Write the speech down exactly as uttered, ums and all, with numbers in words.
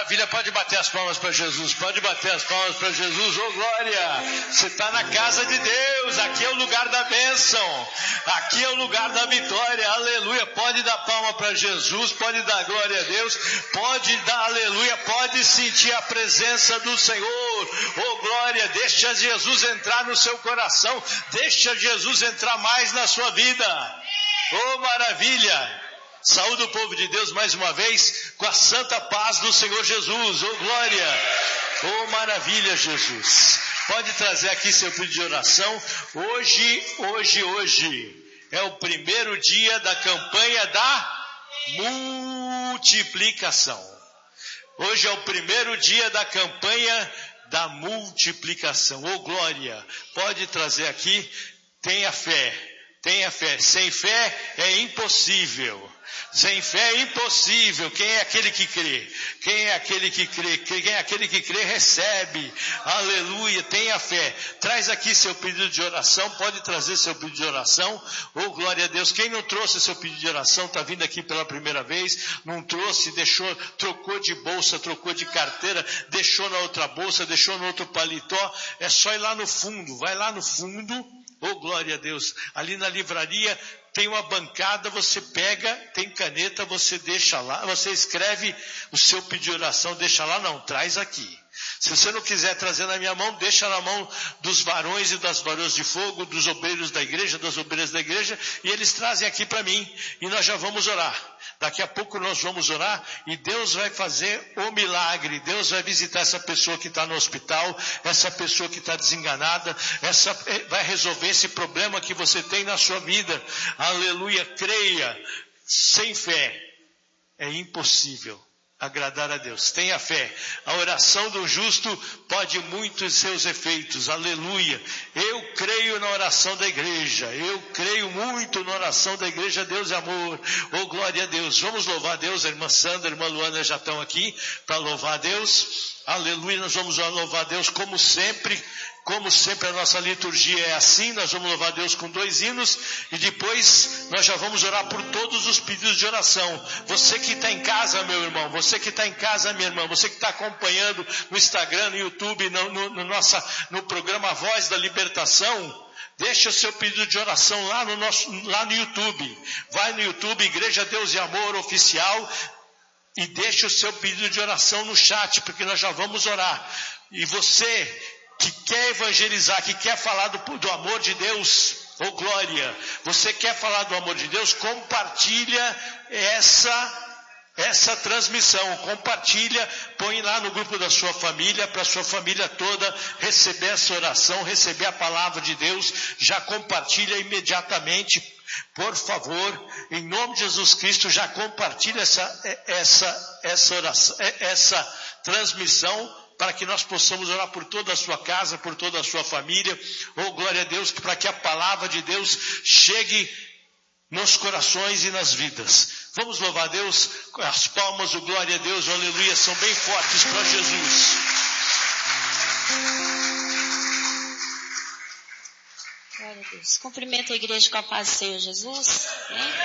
maravilha, pode bater as palmas para Jesus, pode bater as palmas para Jesus, ô glória, você está na casa de Deus, aqui é o lugar da bênção, aqui é o lugar da vitória, aleluia, pode dar palma para Jesus, pode dar glória a Deus, pode dar aleluia, pode sentir a presença do Senhor, ô glória, deixa Jesus entrar no seu coração, deixa Jesus entrar mais na sua vida, ô maravilha. Saúde o povo de Deus mais uma vez com a santa paz do Senhor Jesus. Oh glória, oh maravilha Jesus. Pode trazer aqui seu pedido de oração. Hoje, hoje, hoje é o primeiro dia da campanha da multiplicação. Hoje é o primeiro dia da campanha da multiplicação. Oh glória, pode trazer aqui. Tenha fé. Tenha fé. Sem fé é impossível. Sem fé é impossível. Quem é aquele que crê? Quem é aquele que crê? Quem é aquele que crê recebe. Aleluia. Tenha fé. Traz aqui seu pedido de oração. Pode trazer seu pedido de oração. Oh, glória a Deus. Quem não trouxe seu pedido de oração, está vindo aqui pela primeira vez. Não trouxe, deixou, trocou de bolsa, trocou de carteira, deixou na outra bolsa, deixou no outro paletó. É só ir lá no fundo. Vai lá no fundo. Oh, glória a Deus. Ali na livraria tem uma bancada, você pega, tem caneta, você deixa lá, você escreve o seu pedido de oração, deixa lá, não, traz aqui. Se você não quiser trazer na minha mão, deixa na mão dos varões e das varoas de fogo, dos obreiros da igreja, das obreiras da igreja, e eles trazem aqui para mim, e nós já vamos orar. Daqui a pouco nós vamos orar, e Deus vai fazer o milagre, Deus vai visitar essa pessoa que está no hospital, essa pessoa que está desenganada, essa, vai resolver esse problema que você tem na sua vida. Aleluia, creia, sem fé é impossível agradar a Deus. Tenha fé. A oração do justo pode muitos seus efeitos. Aleluia. Eu creio na oração da igreja. Eu creio muito na oração da igreja. Deus é amor. Oh, glória a Deus. Vamos louvar a Deus. A irmã Sandra, a irmã Luana já estão aqui para louvar a Deus. Aleluia. Nós vamos louvar a Deus como sempre. Como sempre a nossa liturgia é assim, nós vamos louvar a Deus com dois hinos e depois nós já vamos orar por todos os pedidos de oração. Você que está em casa, meu irmão, você que está em casa, minha irmã, você que está acompanhando no Instagram, no YouTube, no, no, no, nossa, no programa Voz da Libertação, deixa o seu pedido de oração lá no, nosso, lá no YouTube. Vai no YouTube, Igreja Deus e Amor Oficial, e deixa o seu pedido de oração no chat, porque nós já vamos orar. E você que quer evangelizar, que quer falar do, do amor de Deus, ô glória, você quer falar do amor de Deus, compartilha essa, essa transmissão, compartilha, põe lá no grupo da sua família, para a sua família toda receber essa oração, receber a palavra de Deus, já compartilha imediatamente, por favor, em nome de Jesus Cristo, já compartilha essa, essa, essa oração, essa transmissão, para que nós possamos orar por toda a sua casa, por toda a sua família. Oh, glória a Deus, para que a palavra de Deus chegue nos corações e nas vidas. Vamos louvar a Deus, as palmas, o glória a Deus, o aleluia, são bem fortes para Jesus. Glória a Deus. Cumprimento a igreja com a paz do Senhor Jesus. Amém?